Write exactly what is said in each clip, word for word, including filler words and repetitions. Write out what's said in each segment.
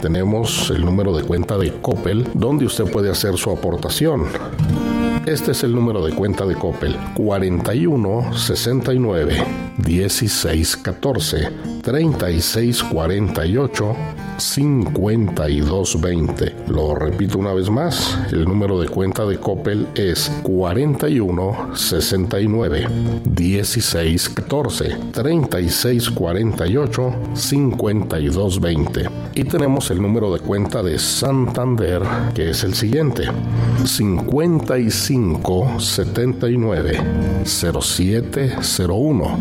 tenemos el número de cuenta de Coppel, donde usted puede hacer su aportación. Este es el número de cuenta de Coppel: cuarenta y uno, sesenta y nueve, dieciséis, catorce, treinta y seis, cuarenta y ocho, cincuenta y dos, veinte. Lo repito una vez más, el número de cuenta de Coppel es cuarenta y uno, sesenta y nueve, dieciséis, catorce, treinta y seis, cuarenta y ocho, cincuenta y dos, veinte. Y tenemos el número de cuenta de Santander, que es el siguiente: cincuenta y cinco, setenta y nueve, cero siete cero uno,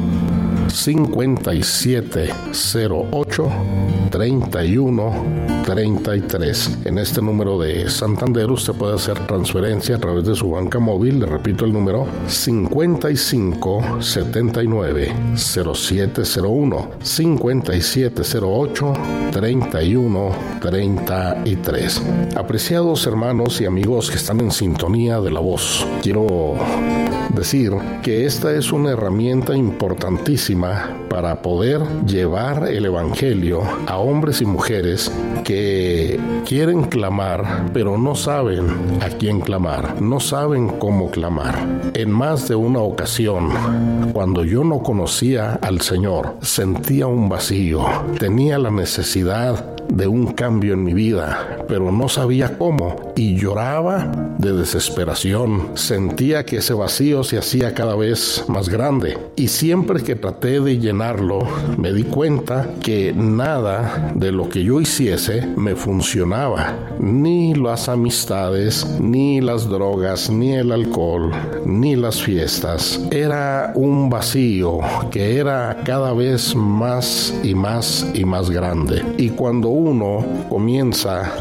cincuenta y siete cero ocho, treinta y uno, treinta y tres. En este número de Santander usted puede hacer transferencia a través de su banca móvil. Le repito el número: cincuenta y cinco, setenta y nueve, cero siete cero uno, cincuenta y siete cero ocho, treinta y uno, treinta y tres. Apreciados hermanos y amigos que están en sintonía de la voz, quiero decir que esta es una herramienta importantísima para poder llevar el evangelio a hombres y mujeres que quieren clamar, pero no saben a quién clamar, no saben cómo clamar. En más de una ocasión, cuando yo no conocía al Señor, sentía un vacío, tenía la necesidad de un cambio en mi vida, pero no sabía cómo, y lloraba de desesperación. Sentía que ese vacío se hacía cada vez más grande, y siempre que traté de llenarlo, me di cuenta que nada de lo que yo hiciese me funcionaba. Ni las amistades, ni las drogas, ni el alcohol, ni las fiestas. Era un vacío que era cada vez más y más y más grande. Y cuando uno comienza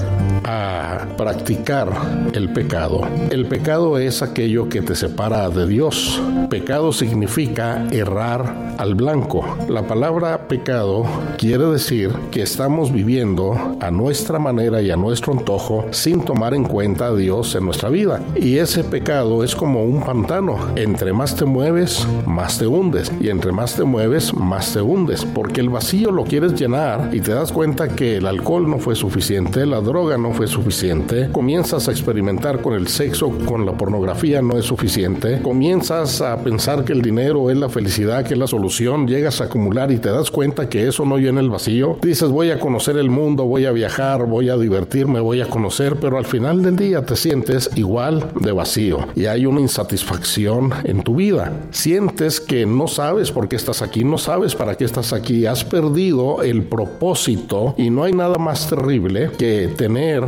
a practicar el pecado, el pecado es aquello que te separa de Dios. Pecado significa errar al blanco. La palabra pecado quiere decir que estamos viviendo a nuestra manera y a nuestro antojo sin tomar en cuenta a Dios en nuestra vida. Y ese pecado es como un pantano. Entre más te mueves, más te hundes. Y entre más te mueves, más te hundes. Porque el vacío lo quieres llenar y te das cuenta que el alcohol no fue suficiente, la droga no fue suficiente. Comienzas a experimentar con el sexo, con la pornografía no es suficiente. Comienzas a pensar que el dinero es la felicidad, que es la solución. Llegas a acumular y te das cuenta que eso no llena el vacío. Dices, voy a conocer el mundo, voy a viajar, voy a divertirme, voy a conocer, pero al final del día te sientes igual de vacío y hay una insatisfacción en tu vida. Sientes que no sabes por qué estás aquí, no sabes para qué estás aquí, has perdido el propósito, y no hay nada más terrible que tener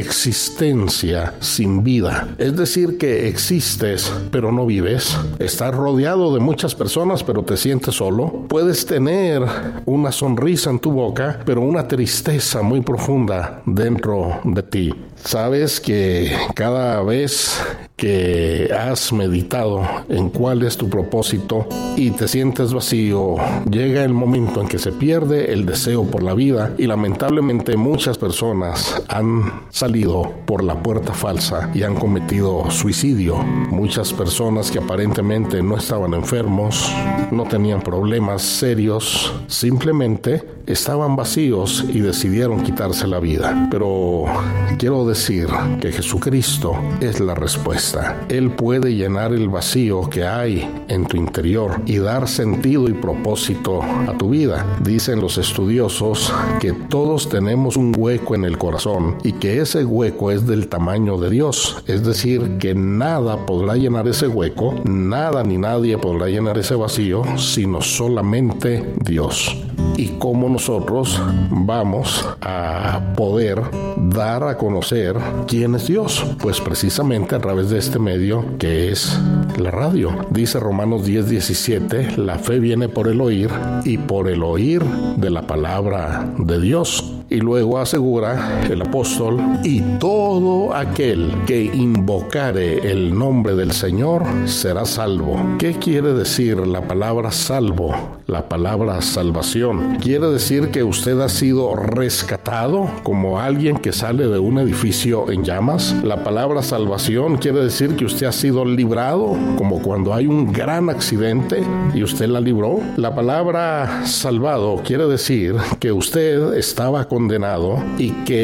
existencia sin vida. Es decir, que existes pero no vives. Estás rodeado de muchas personas pero te sientes solo. Puedes tener una sonrisa en tu boca pero una tristeza muy profunda dentro de ti. Sabes que cada vez que has meditado en cuál es tu propósito y te sientes vacío, llega el momento en que se pierde el deseo por la vida, y lamentablemente muchas personas han salido por la puerta falsa y han cometido suicidio. Muchas personas que aparentemente no estaban enfermos, no tenían problemas serios, simplemente estaban vacíos y decidieron quitarse la vida. Pero quiero decir que Jesucristo es la respuesta. Él puede llenar el vacío que hay en tu interior y dar sentido y propósito a tu vida. Dicen los estudiosos que todos tenemos un hueco en el corazón y que ese hueco es del tamaño de Dios. Es decir, que nada podrá llenar ese hueco, nada ni nadie podrá llenar ese vacío, sino solamente Dios. ¿Y cómo nosotros vamos a poder dar a conocer quién es Dios? Pues precisamente a través de este medio que es la radio. Dice Romanos diez diecisiete, la fe viene por el oír y por el oír de la palabra de Dios. Y luego asegura el apóstol, y todo aquel que invocare el nombre del Señor será salvo. ¿Qué quiere decir la palabra salvo? La palabra salvación. Quiere decir que usted ha sido rescatado como alguien que sale de un edificio en llamas. La palabra salvación quiere decir que usted ha sido librado, como cuando hay un gran accidente y usted la libró. La palabra salvado quiere decir que usted estaba condenado y que